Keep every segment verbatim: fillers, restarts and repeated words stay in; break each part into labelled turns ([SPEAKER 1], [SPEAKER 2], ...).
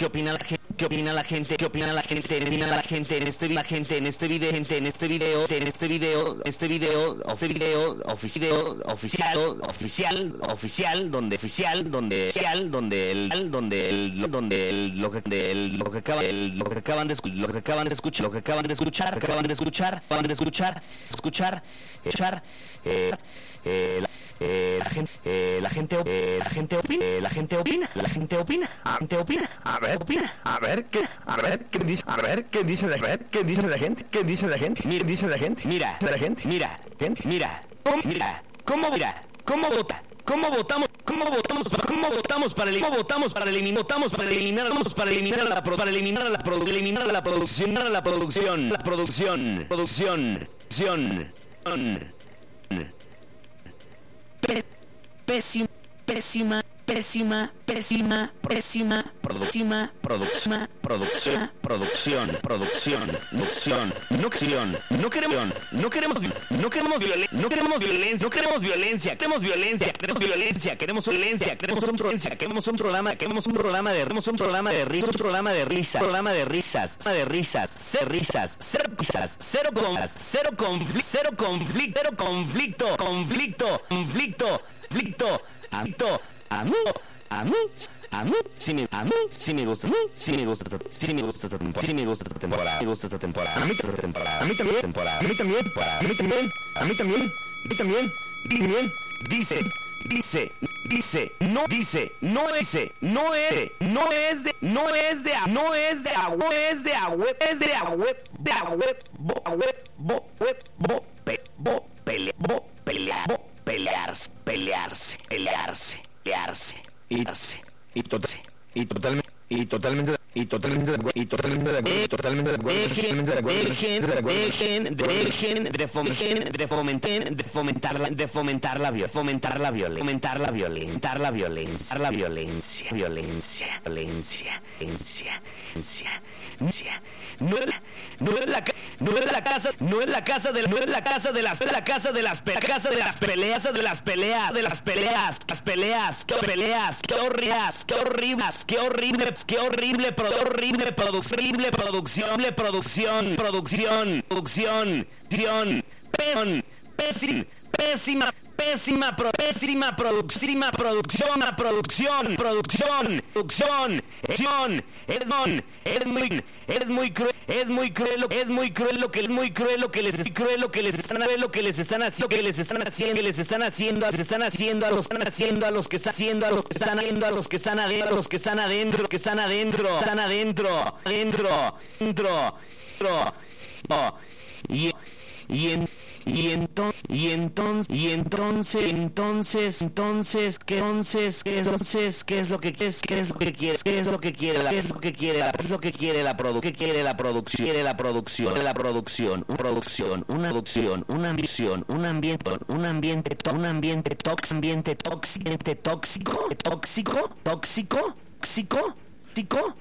[SPEAKER 1] ¿Qué opina la gente? ¿Qué opina la gente? ¿Qué opina la gente? ¿Qué opina la gente en este la gente en este video? Gente en este video, en este video, este video, este video, oficial, oficial, oficial, oficial, donde oficial, donde oficial, donde el, donde el, donde el, lo que, del, lo que acaban, el, lo que acaban de escuchar, lo que acaban de escuchar, lo que acaban de escuchar, acaban de escuchar, acaban de escuchar, escuchar, escuchar, eh, eh, la, eh, la gente, eh, la gente, eh, la gente opina, eh, la gente opina, la gente opina, la gente opina,
[SPEAKER 2] a ver,
[SPEAKER 1] opina,
[SPEAKER 2] a ver qué, a ver qué dice, a ver qué dice la gente, qué dice la gente, qué dice la gente,
[SPEAKER 1] mira,
[SPEAKER 2] dice la gente,
[SPEAKER 1] mira,
[SPEAKER 2] la gente,
[SPEAKER 1] mira,
[SPEAKER 2] gente,
[SPEAKER 1] mira, ¿cómo, mira, cómo, mira, cómo vota, cómo votamos, cómo votamos, cómo votamos para eliminar, cómo votamos para eliminar, votamos para eliminar, vamos para eliminar la, para eliminar la, pro, eliminar la producción, la producción, la producción, producción, producción, pésima, pésima, pésima, pésima, pésima, pésima, producción, producción, producción, producción, producción, no acción, no queremos, no queremos, no queremos violencia, no queremos violencia, no queremos violencia, queremos violencia, queremos violencia, queremos violencia, queremos un programa, queremos un programa, queremos un programa de, queremos un programa de risas, un programa de risas, programa de risas, de risas, cero risas, cero risas, cero conflicto, cero conflicto, cero conflicto, cero conflicto, conflicto, conflicto, conflicto, conflicto, a mí, a mí, a mí, sí me, a mí, sí me gusta, a mí, sí me gusta, sí me gusta esta temporada, sí me gusta esta temporada, me gusta esta temporada, a mí esta temporada, a mí también, temporada, a mí también, a mí también, a mí también, a mí también, bien, dice, dice, dice, no dice, no es, no es, no es de, no es de, no es de agua, no es de agua, es de agua, de agua, bo, web, bo, web, bo, pe, bo, pele, bo, pelear, bo, pelearse, pelearse, pelearse. Pelearse, y y total, y totalmente, y totalmente, y totalmente, y totalmente de acuerdo, totalmente de acuerdo, dejen, dejen, dejen, dejen de fomentar, de fomentar, de fomentar la, de fomentar la violencia, fomentar la violencia, fomentar la violencia, la violencia, la violencia, violencia, violencia, violencia, violencia, no es la, no es la, no es la casa, no es la casa de, no es la casa de las, no es la casa de las, casa de las peleas, de las peleas, de las peleas, las peleas, qué peleas, qué horribles, qué horribles, qué horribles, qué horrible, pro, horrible, horrible producción, producción, producción, producción, producción, pésima, pésima, pésima, pro, pésima, pésima producción, producción, producción, producción, producción, es muy, es muy, es muy cruel, es muy cruel, es muy cruel lo que es muy cruel lo que les es cruel lo que les están lo que les están haciendo, que les están haciendo, que les están haciendo, les están haciendo a los están haciendo a los que están haciendo a los que están haciendo a los que están adentro, a los que están adentro, que están adentro, están adentro, adentro, adentro, adentro, y y en Y entonces, y entonces, y entonces, entonces, entonces, ¿qué entonces, qué entonces, qué es lo que es, qué es lo que quieres, qué es lo que quiere, qué es lo que quiere, qué es lo que quiere la producción, qué quiere la producción, quiere la producción, la producción, una producción, una producción, una ambición, un ambiente, un ambiente, un ambiente tóxico, ambiente tóxico, tóxico, tóxico, tóxico, tóxico, tóxico,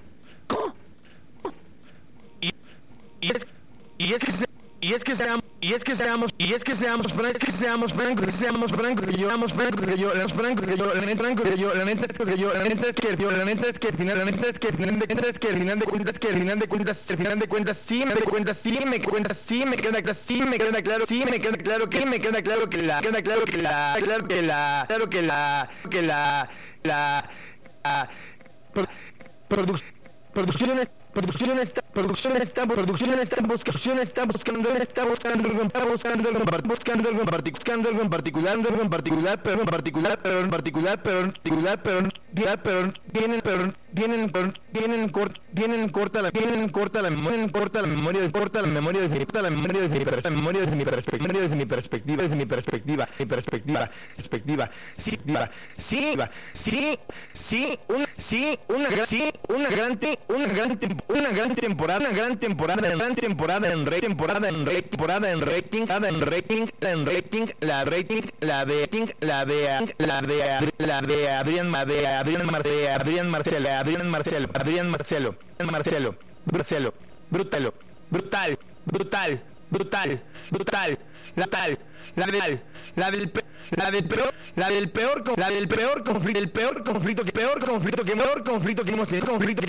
[SPEAKER 1] y y es y es que Y es que seamos, y es que seamos, y es que seamos francos, que seamos francos, que seamos francos, que yo, seamos francos, que yo, los francos, que yo, la neta, franco, que yo, la neta es que yo, la neta es que yo, la neta es que al final, la neta es que al final de cuentas, que al final de cuentas, que al final de cuentas, al final de cuentas, sí me doy cuenta, sí me cuenta, sí me queda claro, sí me queda claro, sí me queda claro que, me queda claro que la, queda claro que la, claro que la, claro que la, que la, la, la, producción, producción Producción está, producción está, producción está, producción está buscando, está buscando algo, está buscando algo, buscando algo en particular, algo en particular, algo en particular, pero en particular, pero en particular, pero en particular, pero en particular, pero tienen, pero tienen, tienen corta, tienen corta la, tienen corta la memoria, corta la memoria, corta la memoria desde mi, corta la memoria desde mi, memoria desde mi perspectiva, desde mi perspectiva, desde mi perspectiva, mi perspectiva, perspectiva, sí, sí, sí, sí, un, sí, una gran, sí, una gran, una gran una gran temporada, una gran temporada, una gran temporada en rating, temporada en rating, temporada en rating, en rating, en rating, la rating, la rating, la vea, la vea, la vea, Adrián, Adrián, Adrián Marcelo, Adrián Marcelo, Adrián Marcelo, Adrián Marcelo, Marcelo, Marcelo, brutalo, brutal, brutal, brutal, brutal, la tal, la del, la del la del peor, la del peor, la del peor conflicto, el peor conflicto, que peor conflicto, que peor conflicto que hemos tenido, conflicto que